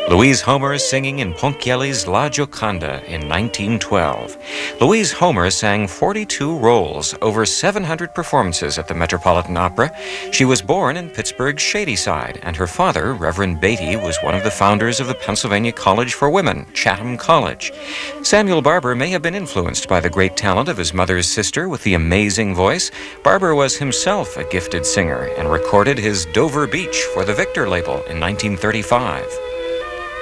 Louise Homer singing in Ponchielli's La Gioconda in 1912. Louise Homer sang 42 roles, over 700 performances at the Metropolitan Opera. She was born in Pittsburgh's Shadyside, and her father, Reverend Beatty, was one of the founders of the Pennsylvania College for Women, Chatham College. Samuel Barber may have been influenced by the great talent of his mother's sister with the amazing voice. Barber was himself a gifted singer and recorded his Dover Beach for the Victor label in 1935.